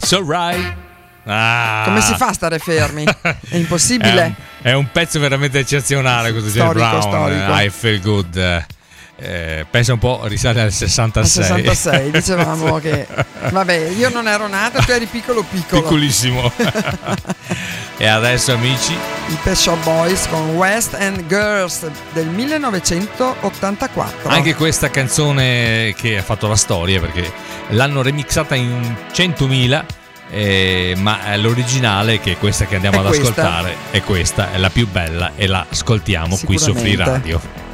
It's alright. Come si fa a stare fermi? È impossibile. È un pezzo veramente eccezionale questo James Brown. Storico. I Feel Good. Pensa un po', risale al 66. Al 66 dicevamo che vabbè, io non ero nata, tu eri piccolo piccolissimo. E adesso, amici, i Pet Shop Boys con West End Girls del 1984. Anche questa canzone che ha fatto la storia, perché l'hanno remixata in 100.000, ma l'originale, che è questa che andiamo ad ascoltare, è questa, è la più bella, e la ascoltiamo qui su Free Radio.